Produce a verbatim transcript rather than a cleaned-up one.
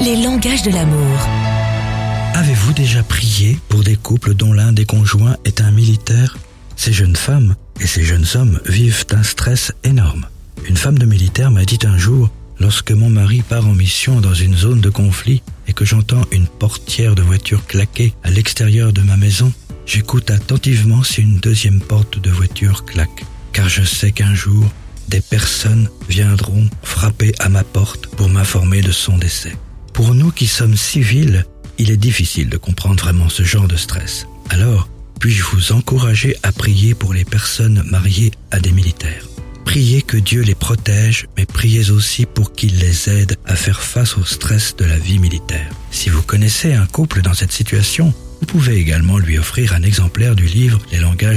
Les langages de l'amour. Avez-vous déjà prié pour des couples dont l'un des conjoints est un militaire ? Ces jeunes femmes et ces jeunes hommes vivent un stress énorme. Une femme de militaire m'a dit un jour, lorsque mon mari part en mission dans une zone de conflit et que j'entends une portière de voiture claquer à l'extérieur de ma maison, j'écoute attentivement si une deuxième porte de voiture claque, car je sais qu'un jour, des personnes viendront frapper à ma porte pour m'informer de son décès. Pour nous qui sommes civils, il est difficile de comprendre vraiment ce genre de stress. Alors, puis-je vous encourager à prier pour les personnes mariées à des militaires ? Priez que Dieu les protège, mais priez aussi pour qu'il les aide à faire face au stress de la vie militaire. Si vous connaissez un couple dans cette situation, vous pouvez également lui offrir un exemplaire du livre « Les langages de l'amour »